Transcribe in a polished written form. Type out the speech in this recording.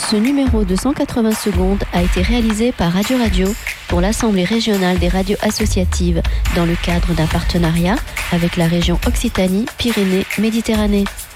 Ce numéro de 180 secondes a été réalisé par Radio Radio pour l'Assemblée régionale des radios associatives dans le cadre d'un partenariat avec la région Occitanie-Pyrénées-Méditerranée.